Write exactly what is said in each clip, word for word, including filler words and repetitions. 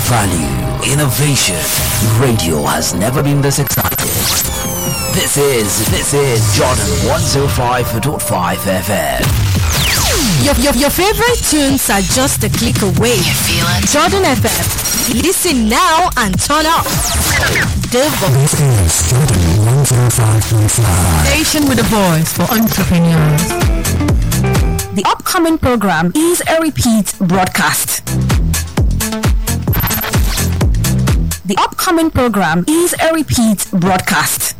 Value, innovation. Radio has never been this excited. This is, this is Jordan one oh five point five F M. Your, your, your favorite tunes are just a click away. You feel it? Jordan F M. Listen now and turn up. The This is Jordan one oh five point five. Station with a voice for entrepreneurs. The upcoming program is a repeat broadcast. The upcoming program is a repeat broadcast.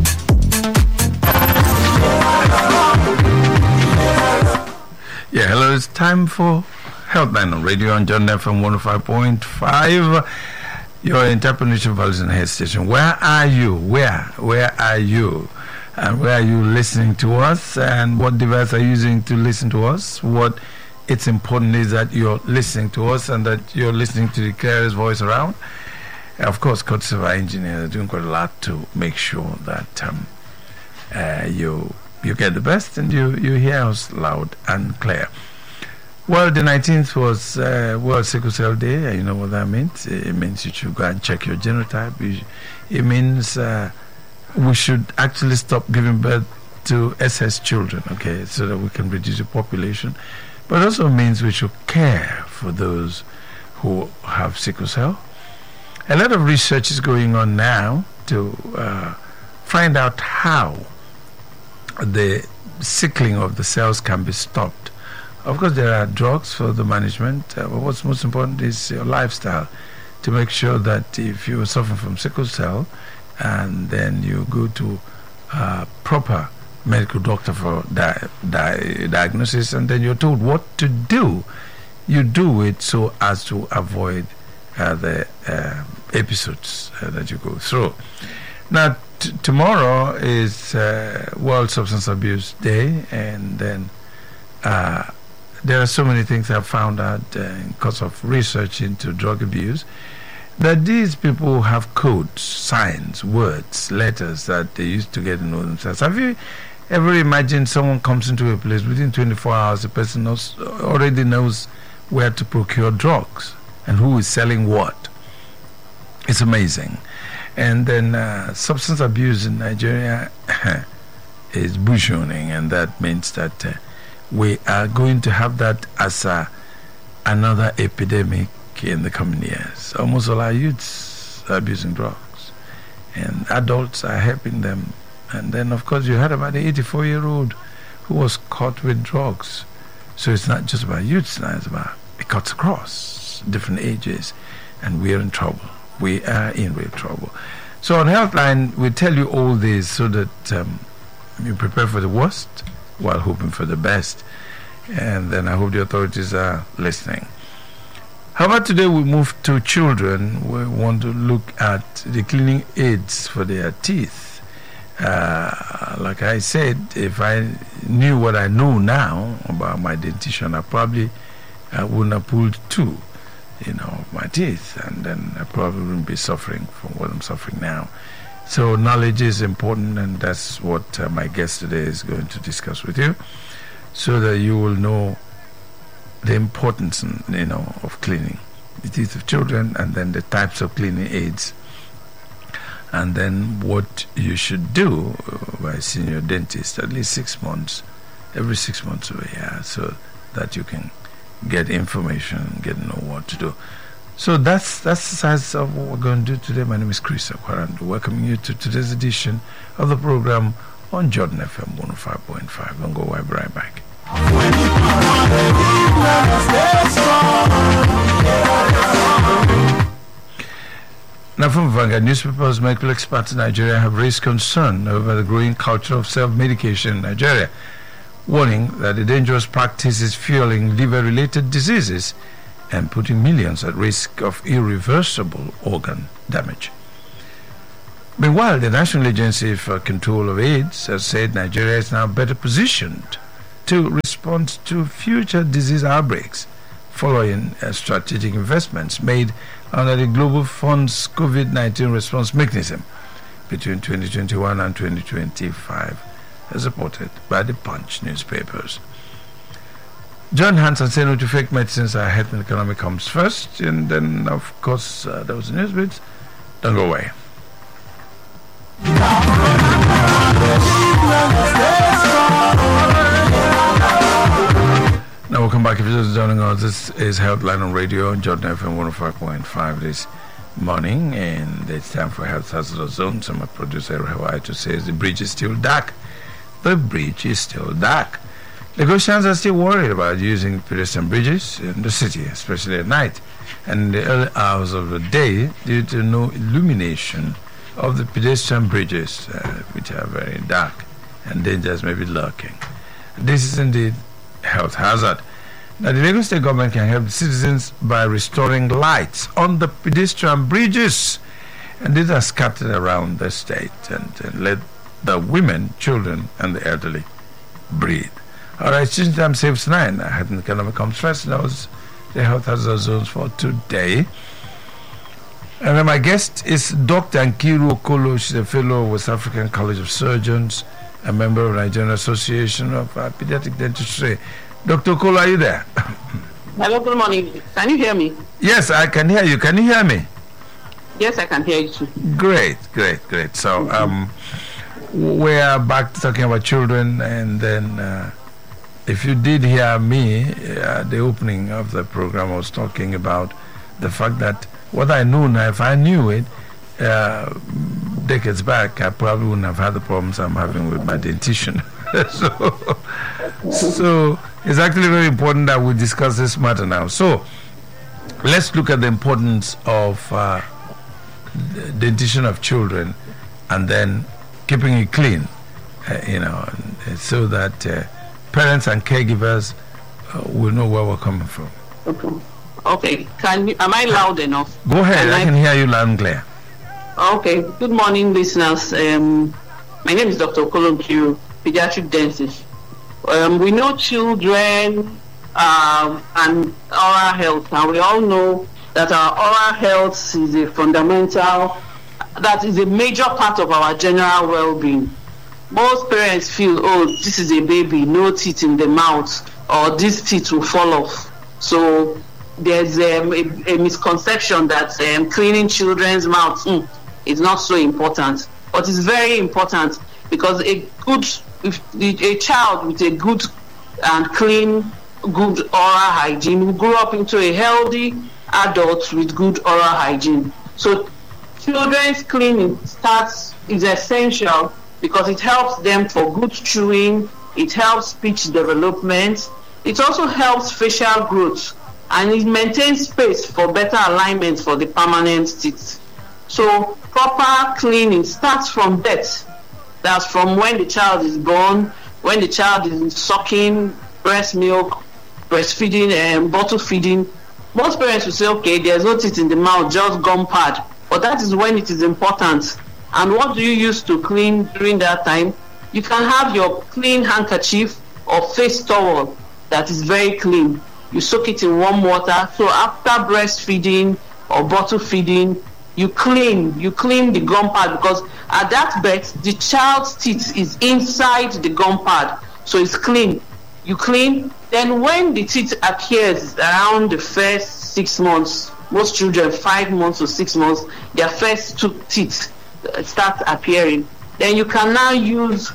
Yeah, hello, it's time for Healthline on Radio on Jordan F M one oh five point five. Your entrepreneurship values and head station. Where are you? Where? Where are you? And where are you listening to us? And what device are you using to listen to us? What it's important is that you're listening to us and that you're listening to the clearest voice around. Of course, courtesy of our engineer, they're doing quite a lot to make sure that um, uh, you you get the best and you, you hear us loud and clear. Well, the nineteenth was uh, World Sickle Cell Day. You know what that means? It means you should go and check your genotype. It means uh, we should actually stop giving birth to excess children, okay, so that we can reduce the population. But it also means we should care for those who have sickle cell. A lot of research is going on now to uh, find out how the sickling of the cells can be stopped. Of course, there are drugs for the management, uh, but what's most important is your lifestyle, to make sure that if you suffer from sickle cell and then you go to a proper medical doctor for di- di- diagnosis and then you're told what to do, you do it so as to avoid uh, the uh, episodes uh, that you go through. Now, t- tomorrow is uh, World Substance Abuse Day, and then uh, there are so many things I've found out uh, because of research into drug abuse, that these people have codes, signs, words, letters that they used to get to know themselves. Have you ever imagined someone comes into a place, within twenty-four hours, the person knows, already knows where to procure drugs and who is selling what? It's amazing. And then uh, substance abuse in Nigeria is burgeoning, and that means that uh, we are going to have that as a, another epidemic in the coming years. Almost all our youths are abusing drugs, and adults are helping them. And then, of course, you heard about the eighty-four-year-old who was caught with drugs. So it's not just about youths now, it's about, it cuts across different ages, and we're in trouble. We are in real trouble. So on Healthline, we tell you all this so that um, you prepare for the worst while hoping for the best. And then I hope the authorities are listening. How about today we move to children? We want to look at the cleaning aids for their teeth. Uh, like I said, if I knew what I know now about my dentition, I probably uh, wouldn't have pulled two, you know, of my teeth, and then I probably wouldn't be suffering from what I'm suffering now. So knowledge is important, and that's what uh, my guest today is going to discuss with you, so that you will know the importance, you know, of cleaning the teeth of children, and then the types of cleaning aids, and then what you should do by seeing your dentist at least six months, every six months of a year, so that you can get information, get to know what to do. So that's that's the size of what we're going to do today. My name is Chris Akwarandu, welcoming you to today's edition of the program on Jordan F M one oh five point five. Don't go away, be right back. Now, from Vanguard newspapers, medical experts in Nigeria have raised concern over the growing culture of self-medication in Nigeria, warning that the dangerous practice is fueling liver-related diseases and putting millions at risk of irreversible organ damage. Meanwhile, the National Agency for Control of AIDS has said Nigeria is now better positioned to respond to future disease outbreaks following uh, strategic investments made under the Global Fund's COVID nineteen response mechanism between twenty twenty-one and twenty twenty-five, as reported by the Punch newspapers. Join hands and say no to fake medicines. Our health and economy comes first, and then of course uh, there was news bits. Don't go away. Now welcome back. If you're just joining us, this is Healthline on Radio on Jordan F M one oh five point five this morning, and it's time for Health Hazardous Zone. So my producer Hawaii to say the bridge is still dark. The bridge is still dark. Lagosians are still worried about using pedestrian bridges in the city, especially at night and in the early hours of the day, due to no illumination of the pedestrian bridges, uh, which are very dark and dangers may be lurking. This is indeed health hazard. Now, the Lagos State government can help the citizens by restoring lights on the pedestrian bridges, and these are scattered around the state, and, and let the women, children, and the elderly breathe. All right, since time saves nine, I had an economy comes first, and that was the health hazard zones for today. And then my guest is Doctor Nkiru Okolo. She's a fellow of West African College of Surgeons, a member of the Nigerian Association of uh, Pediatric Dentistry. Doctor Okolo, are you there? Hello, good morning. Can you hear me? Yes, I can hear you. Can you hear me? Yes, I can hear you too. Great, great, great. So um, we are back to talking about children, and then uh, if you did hear me at uh, the opening of the program, I was talking about the fact that what I know now, if I knew it uh, decades back, I probably wouldn't have had the problems I'm having with my dentition. so, so it's actually very important that we discuss this matter now. So let's look at the importance of uh, dentition of children, and then keeping it clean, uh, you know, so that uh, parents and caregivers uh, will know where we're coming from. Okay. Okay. Can you, am I loud enough? Go ahead. Can I, I can hear you loud and clear. Okay. Good morning, listeners. Um, my name is Doctor Okolo Nkiru, pediatric dentist. Um, we know children um, and oral health, and we all know that our oral health is a fundamental, that is a major part of our general well-being. Most parents feel, oh, this is a baby, no teeth in the mouth, or this teeth will fall off. So there's um, a, a misconception that um, cleaning children's mouths mm, is not so important. But it's very important, because a good, if a child with a good and clean, good oral hygiene will grow up into a healthy adult with good oral hygiene. So children's cleaning starts is essential, because it helps them for good chewing, it helps speech development, it also helps facial growth, and it maintains space for better alignment for the permanent teeth. So proper cleaning starts from birth. That's from when the child is born, when the child is sucking breast milk, breastfeeding, and bottle feeding. Most parents will say, okay, there's no teeth in the mouth, just gum pad. But that is when it is important. And what do you use to clean during that time? You can have your clean handkerchief or face towel that is very clean. You soak it in warm water. So after breastfeeding or bottle feeding, you clean, you clean the gum pad, because at that birth, the child's teeth is inside the gum pad. So it's clean. You clean. Then when the teeth appears around the first six months, most children, five months or six months, their first two teeth start appearing. Then you can now use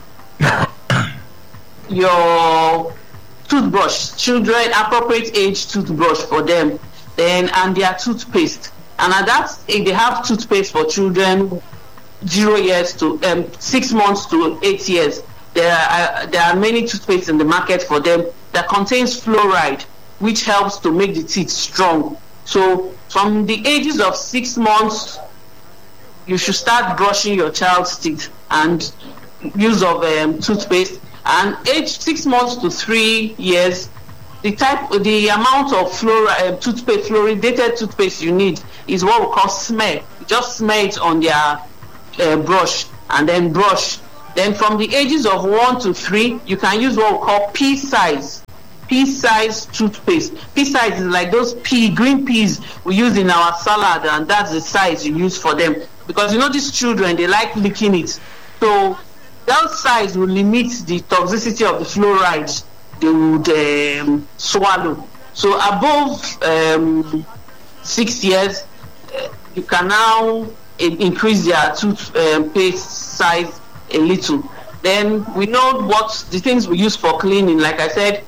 your toothbrush, children, appropriate age toothbrush for them, then and their toothpaste. And at that age, they have toothpaste for children zero years to um, six months to eight years. There are there are many toothpaste in the market for them that contains fluoride, which helps to make the teeth strong. So from the ages of six months, you should start brushing your child's teeth and use of um, toothpaste. And age six months to three years, the type, the amount of fluoride, uh, toothpaste, fluoridated toothpaste you need is what we call smear. You just smear it on their uh, brush and then brush. Then from the ages of one to three, you can use what we call pea size. Pea size toothpaste. Pea size is like those pea, green peas we use in our salad, and that's the size you use for them. Because you know these children, they like licking it. So that size will limit the toxicity of the fluoride they would um, swallow. So above um, six years, uh, you can now increase their toothpaste size a little. Then we know what the things we use for cleaning. Like I said,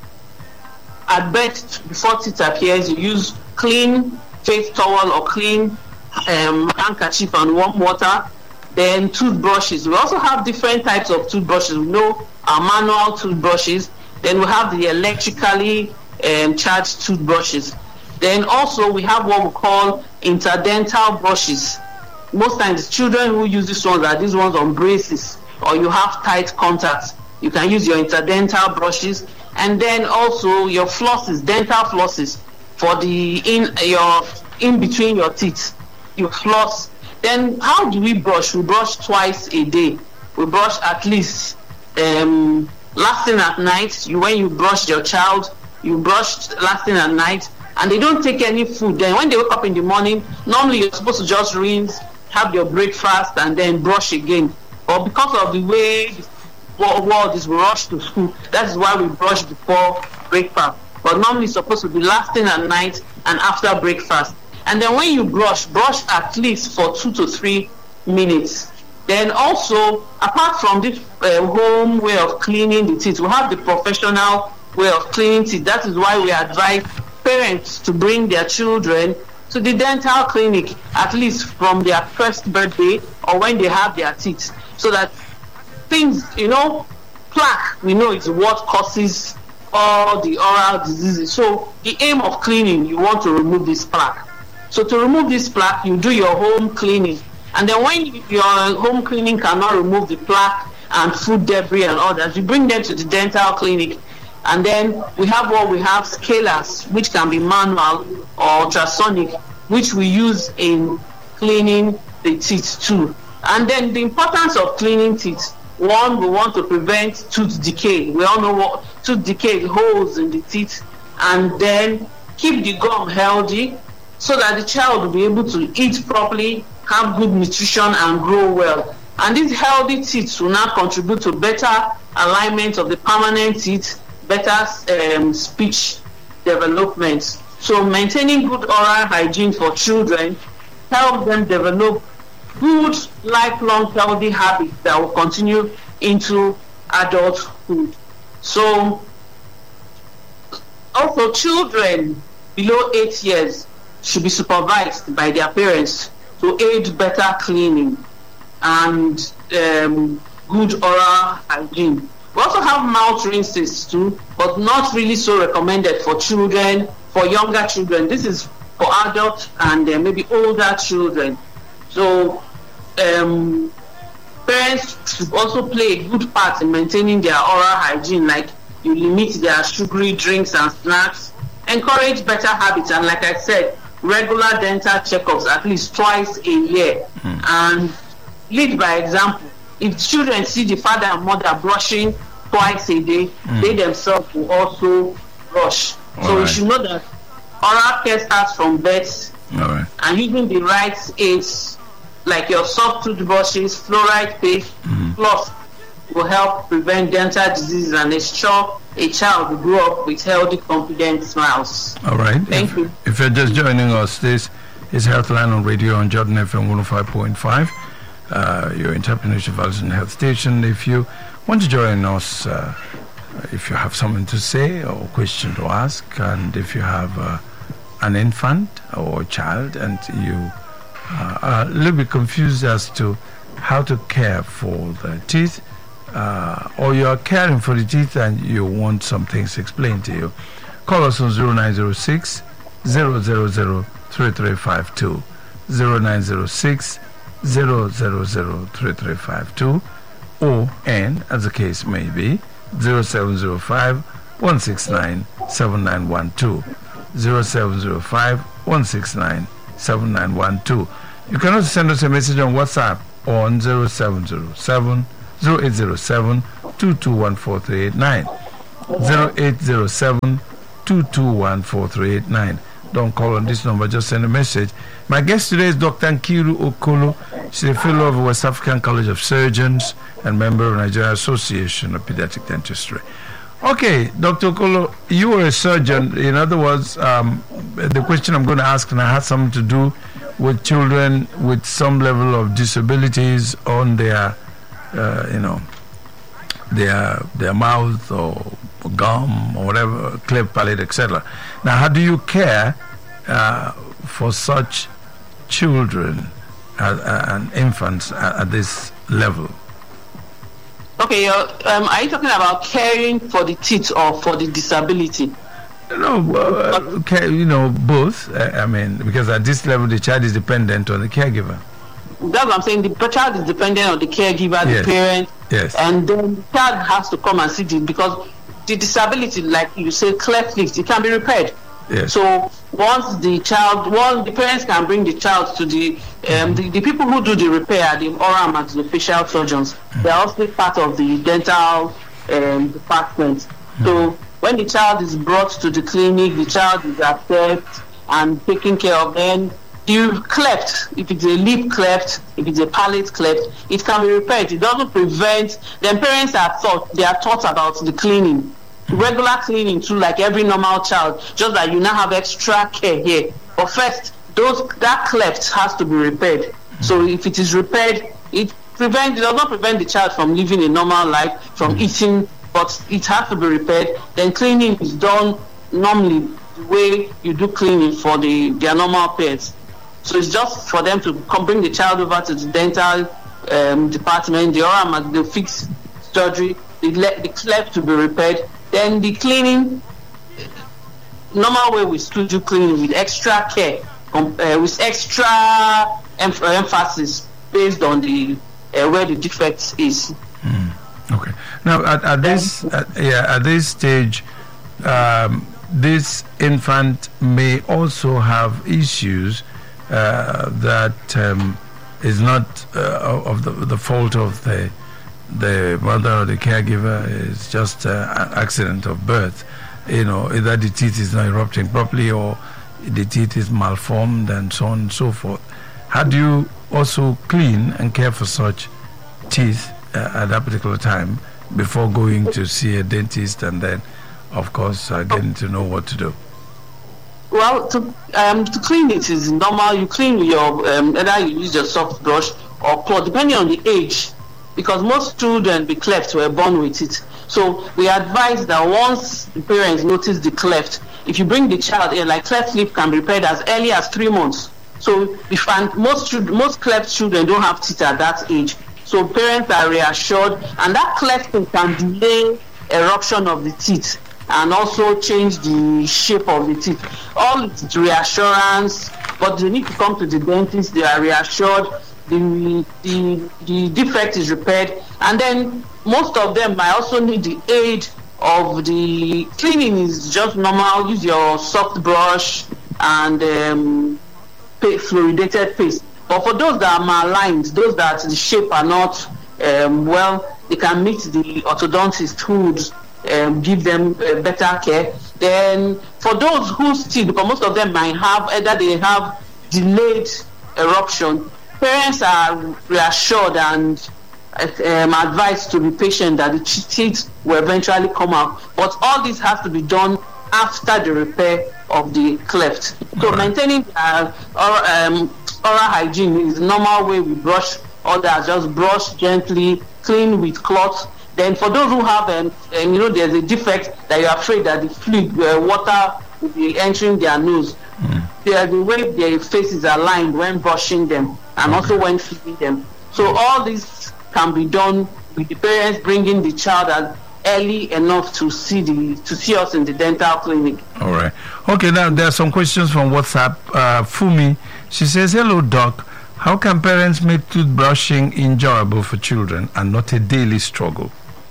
at best, before teeth appears, you use clean face towel or clean um, handkerchief and warm water. Then toothbrushes. We also have different types of toothbrushes. We know our manual toothbrushes. Then we have the electrically um, charged toothbrushes. Then also we have what we call interdental brushes. Most times children who use these ones are these ones on braces, or you have tight contacts. You can use your interdental brushes. And then also your flosses, dental flosses, for the in your in between your teeth. You floss. Then how do we brush? We brush twice a day. We brush at least um, last thing at night. You when you brush your child, you brush last thing at night, and they don't take any food. Then when they wake up in the morning, normally you're supposed to just rinse, have your breakfast, and then brush again. But because of the way the world is rushed to school, that is why we brush before breakfast. But normally it's supposed to be last thing at night and after breakfast. And then when you brush, brush at least for two to three minutes. Then also, apart from this uh, home way of cleaning the teeth, we have the professional way of cleaning teeth. That is why we advise parents to bring their children to the dental clinic at least from their first birthday or when they have their teeth, so that things, you know, plaque, we know is what causes all the oral diseases. So the aim of cleaning, you want to remove this plaque. So to remove this plaque, you do your home cleaning. And then when your home cleaning cannot remove the plaque and food debris and all that, you bring them to the dental clinic. And then we have what we have, scalers, which can be manual or ultrasonic, which we use in cleaning the teeth too. And then the importance of cleaning teeth. One, we want to prevent tooth decay. We all know what tooth decay, holes in the teeth. And then keep the gum healthy, so that the child will be able to eat properly, have good nutrition, and grow well. And these healthy teeth will now contribute to better alignment of the permanent teeth, better um, speech development. So maintaining good oral hygiene for children helps them develop good lifelong healthy habits that will continue into adulthood. So also children below eight years should be supervised by their parents to aid better cleaning and um, good oral hygiene. We also have mouth rinses too, but not really so recommended for children, for younger children. This is for adults and uh, maybe older children. So um, parents should also play a good part in maintaining their oral hygiene, like you limit their sugary drinks and snacks, encourage better habits, and like I said, regular dental checkups at least twice a year, mm. and lead by example. If children see the father and mother brushing twice a day, mm. they themselves will also brush. All so right. We should know that oral care starts from birth, right. and using the right aids like your soft toothbrushes, fluoride paste, mm. floss will help prevent dental disease and ensure a child will grow up with healthy, confident smiles. All right. Thank if, you. If you're just joining us, this is Healthline on Radio on Jordan F M one oh five point five, uh, your entrepreneurship values and health station. If you want to join us, uh, if you have something to say or a question to ask, and if you have uh, an infant or a child and you uh, are a little bit confused as to how to care for the teeth, Uh, or you are caring for the teeth and you want some things explained to you, call us on zero nine zero six, zero zero zero, three three five two, zero nine zero six, zero zero zero, three three five two, or, and as the case may be, zero seven zero five, one six nine, seven nine one two, zero seven zero five, one six nine, seven nine one two. You can also send us a message on WhatsApp on zero seven zero seven, zero eight zero seven, two two one four three eight nine, zero eight zero seven, two two one four three eight nine. Don't call on this number, just send a message. My guest today is Doctor Nkiru Okolo. She's a fellow of West African College of Surgeons and member of Nigeria Association of Pediatric Dentistry. Okay, Doctor Okolo, you were a surgeon. In other words, um, the question I'm going to ask now has something to do with children with some level of disabilities on their, uh, you know, their their mouth or gum or whatever, cleft palate, et cetera. Now, how do you care uh, for such children uh, uh, and infants at, at this level? Okay, uh, um, are you talking about caring for the teeth or for the disability? No, uh, okay, you know, both. Uh, I mean, because at this level, the child is dependent on the caregiver. That's what I'm saying. The child is dependent on the caregiver, the Yes. parent, Yes. and then the child has to come and see it because the disability, like you say, cleft lips, it can be repaired. Yes. So once the child, once the parents can bring the child to the, um, the, the people who do the repair, the oral and maxillofacial surgeons, they are also part of the dental um, department. So when the child is brought to the clinic, the child is assessed and taken care of. Then the cleft, if it's a lip cleft, if it's a palate cleft, it can be repaired. It doesn't prevent. Then parents are taught, they are taught about the cleaning. Regular cleaning too, like every normal child, just that you now have extra care here. But first, those that cleft has to be repaired. So if it is repaired, it prevent it does not prevent the child from living a normal life, from eating, but it has to be repaired. Then cleaning is done normally the way you do cleaning for the their normal pets. So it's just for them to come bring the child over to the dental um, department, the oral and the fix surgery, the, le- the cleft to be repaired. Then the cleaning, normal way we still do cleaning with extra care, um, uh, with extra emph- emphasis based on the uh, where the defect is. Mm. Okay. Now, at, at this, at, yeah, at this stage, um, this infant may also have issues uh, that um, is not uh, of the the fault of the. the mother or the caregiver. Is just uh, an accident of birth. You know, either the teeth is not erupting properly or the teeth is malformed and so on and so forth. How do you also clean and care for such teeth uh, at that particular time before going to see a dentist and then, of course, uh, getting to know what to do? Well, to um, to clean it is normal. You clean with your um, either you use your soft brush or cloth, depending on the age. Because most children with cleft were born with it. So we advise that once the parents notice the cleft, if you bring the child in, like cleft lip can be repaired as early as three months. So if and most children, most cleft children don't have teeth at that age. So parents are reassured, and that cleft can delay eruption of the teeth and also change the shape of the teeth. All it's reassurance, but they need to come to the dentist. They are reassured. The, the the defect is repaired, and then most of them might also need the aid of the cleaning. Is just normal. Use your soft brush and um, fluoridated paste. But for those that are malaligned, those that the shape are not um, well, they can meet the orthodontist who would um, give them uh, better care. Then for those who still, because most of them might have either they have delayed eruption. Parents are reassured and um, advised to be patient that the teeth will eventually come out. But all this has to be done after the repair of the cleft. So right. Maintaining uh, oral, um, oral hygiene is the normal way we brush others. Just brush gently, clean with cloth. Then for those who have, um, um, you know, there's a defect that you're afraid that the fluid, uh, water will be entering their nose. Mm. The, the way their faces are lined when brushing them and okay. also when feeding them. So all this can be done with the parents bringing the child as early enough to see the to see us in the dental clinic. All right. Okay, now there are some questions from WhatsApp. Uh, Fumi, she says, hello doc, how can parents make toothbrushing enjoyable for children and not a daily struggle?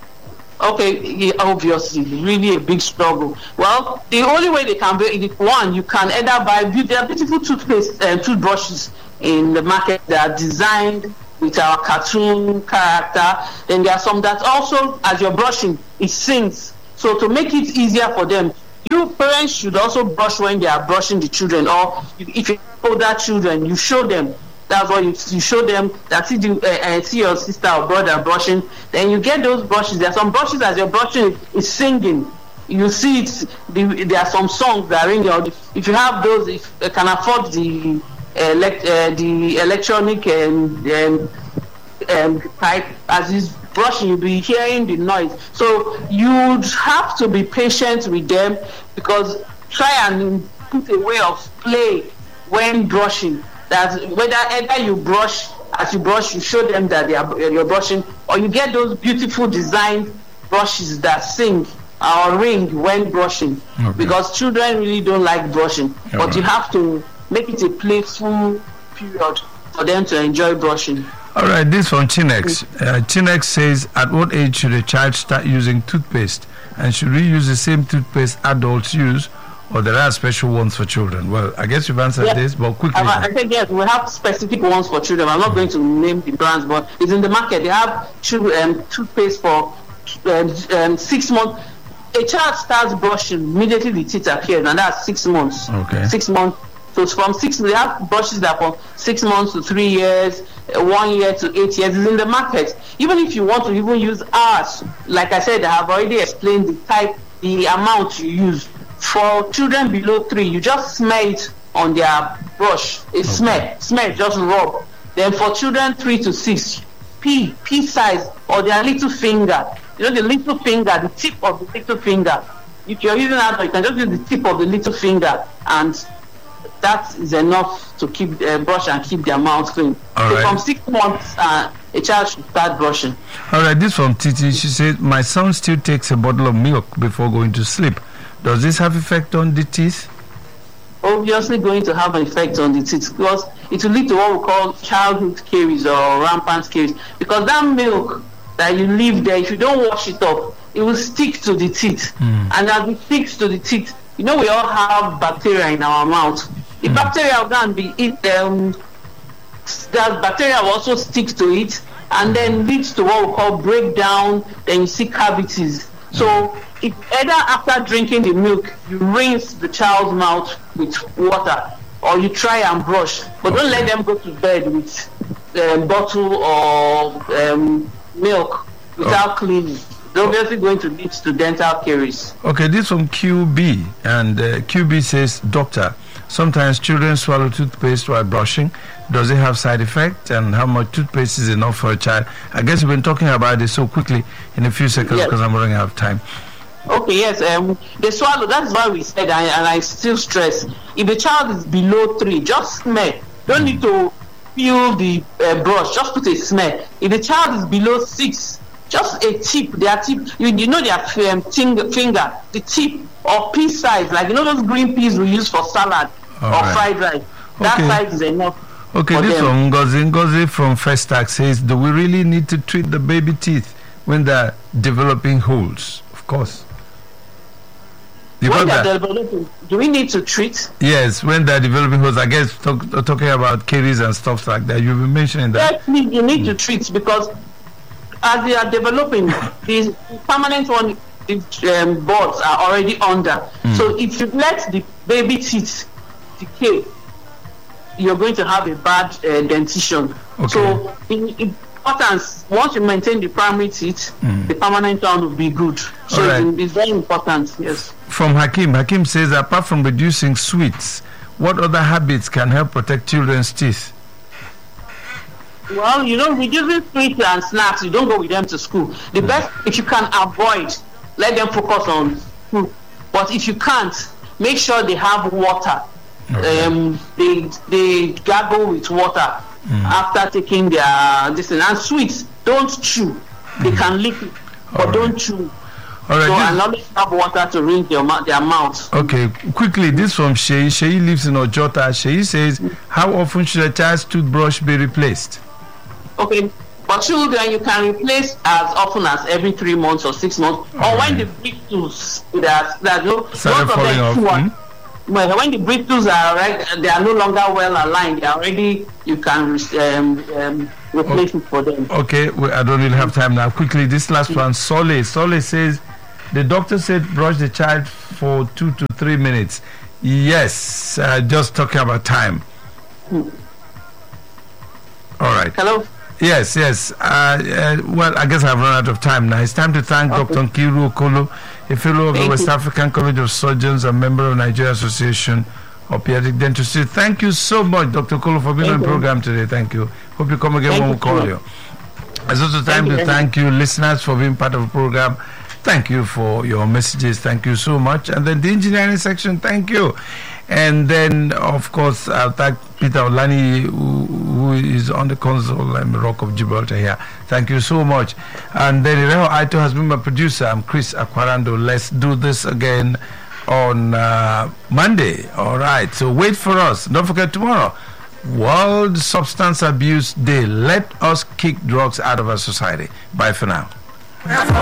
Okay, yeah, obviously, really a big struggle. Well, the only way they can be, one, you can either buy, there are beautiful toothpaste and uh, toothbrushes in the market that are designed with our cartoon character. Then there are some that also, as you're brushing, it sings. So to make it easier for them, you parents should also brush when they are brushing the children, or if you older children, you show them That's why you, you show them that see, you, uh, uh, see your sister or brother brushing. Then you get those brushes. There are some brushes as you're brushing is singing. You see it. The, there are some songs that are ringing out. If you have those, if you can afford the elect, uh, the electronic and um, um, type as is brushing, you'll be hearing the noise. So you have to be patient with them, because try and put a way of play when brushing. That whether either you brush as you brush, you show them that they are you're brushing, or you get those beautiful designed brushes that sing or ring when brushing. Okay. Because children really don't like brushing, All but right. you have to make it a playful period for them to enjoy brushing. All right, this from Chinex. Uh, Chinex says, at what age should a child start using toothpaste? And should we use the same toothpaste adults use, or there are special ones for children? Well, I guess you've answered yes. this, but quickly. I, I think, yes, we have specific ones for children. I'm not mm-hmm. going to name the brands, but it's in the market. They have um, toothpaste for um, um, six months. A child starts brushing, immediately the teeth appear, and that's six months. Okay. Six months. So it's from six, they have brushes that from six months to three years, uh, one year to eight years. It's in the market. Even if you want to even use ours, like I said, I have already explained the type, the amount you use. For children below three, you just smear it on their brush. It's okay. smear, smear, just rub. Then for children three to six, pea, pea size, or their little finger. You know the little finger, the tip of the little finger. If you're using that, you can just use the tip of the little finger, and that is enough to keep uh, brush and keep their mouth clean. All so right. from six months, uh, a child should start brushing. All right, this from Titi. She said, my son still takes a bottle of milk before going to sleep. Does this have effect on the teeth? Obviously going to have an effect on the teeth, because it will lead to what we call childhood caries or rampant caries. Because that milk that you leave there, if you don't wash it up, it will stick to the teeth. Mm. And as it sticks to the teeth, you know we all have bacteria in our mouth. The mm. bacteria can be it, um, that bacteria will also stick to it, and then leads to what we call breakdown. Then you see cavities. So if either after drinking the milk, you rinse the child's mouth with water, or you try and brush, but don't let them go to bed with a um, bottle or um, milk without oh. cleaning. They're obviously going to lead to dental caries. Okay, this from Q B, and uh, Q B says, Doctor, sometimes children swallow toothpaste while brushing. Does it have side effect, and how much toothpaste is enough for a child? I guess we've been talking about this so quickly in a few seconds yes. because I'm running out of time. Okay, yes, um, they swallow. That's why we said, and, and I still stress, if the child is below three, just smear. Don't mm. need to peel the uh, brush, just put a smear. If the child is below six, just a tip, their tip, you, you know their um, finger, finger, the tip or pea size, like you know those green peas we use for salad All or right. fried rice. That okay. size is enough. Okay, this them. one, Ngozi, Ngozi from Festac says, do we really need to treat the baby teeth when they're developing holes? Of course. When they're developing, do we need to treat? Yes, when they're developing holes, I guess talk, talking about caries and stuff like that. You've been mentioning that. Yes, you need mm. to treat, because as they are developing, these permanent one, the um, boards are already under. Mm. So if you let the baby teeth decay, you're going to have a bad uh, dentition. Okay. So in importance, once you maintain the primary teeth, mm. the permanent one will be good. So right. it's, it's very important, yes. From Hakim, Hakim says, apart from reducing sweets, what other habits can help protect children's teeth? Well, you know, reducing sweets and snacks, you don't go with them to school. The mm. best, if you can avoid, let them focus on food. But if you can't, make sure they have water. Okay. Um, they they gargle with water mm. after taking their this thing. And sweets, don't chew. They mm. can lick it, but right. don't chew. All right, so and always have water to rinse their, their mouth. Okay, quickly, this from Shei. Shei lives in Ojota. Shei says, how often should a child's toothbrush be replaced? Okay, for children, you can replace as often as every three months or six months, All or right. when the bristles that that no started falling off. Hmm? Well, when the bristles are right, they are no longer well aligned. They are already you can um, um, replace okay. it for them. Okay, well, I don't really have time now. Quickly, this last mm-hmm. one, Sole. Sole says the doctor said brush the child for two to three minutes. Yes, uh, just talking about time. Mm. All right. Hello. Yes, yes. Uh, uh, well, I guess I've run out of time now. It's time to thank Okay. Doctor Nkiru Okolo, a fellow of the Thank West you. African College of Surgeons and member of Nigeria Association of Pediatric Dentistry. Thank you so much, Doctor Okolo, for being Thank on the you. program today. Thank you. Hope you come again Thank when you we call so you. It's also time Thank you to very thank you, listeners, for being part of the program. Thank you for your messages. Thank you so much. And then the engineering section, thank you. And then, of course, I'll thank Peter Olani, who, who is on the console and Rock of Gibraltar here. Thank you so much. And then Ireho Aito has been my producer. I'm Chris Aquarando. Let's do this again on uh, Monday. All right. So wait for us. Don't forget tomorrow, World Substance Abuse Day. Let us kick drugs out of our society. Bye for now.